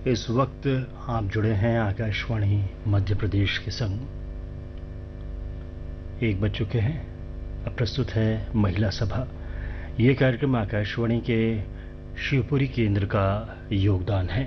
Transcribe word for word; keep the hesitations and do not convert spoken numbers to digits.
इस वक्त आप जुड़े हैं आकाशवाणी मध्य प्रदेश के संग। एक बज चुके हैं। अब प्रस्तुत है महिला सभा। ये कार्यक्रम आकाशवाणी के शिवपुरी केंद्र का योगदान है।